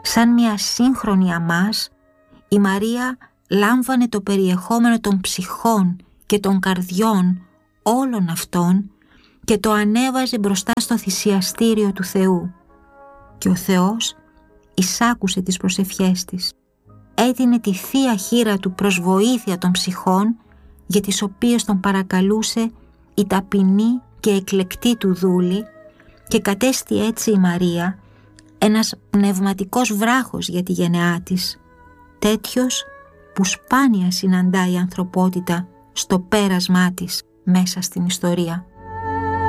Σαν μια σύγχρονη αμάς, η Μαρία λάμβανε το περιεχόμενο των ψυχών και των καρδιών όλων αυτών και το ανέβαζε μπροστά στο θυσιαστήριο του Θεού. Και ο Θεός εισάκουσε τις προσευχές της. Έδινε τη θεία χείρα του προς βοήθεια των ψυχών, για τις οποίες τον παρακαλούσε η ταπεινή και εκλεκτή του δούλη, και κατέστη έτσι η Μαρία ένας πνευματικός βράχος για τη γενεά της, τέτοιος που σπάνια συναντά η ανθρωπότητα στο πέρασμά της μέσα στην ιστορία.